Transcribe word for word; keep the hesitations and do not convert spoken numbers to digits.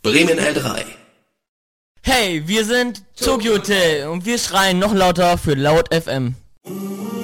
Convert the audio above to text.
Bremen L drei. Hey, wir sind Tokyo Hotel und wir schreien noch lauter für Laut F M.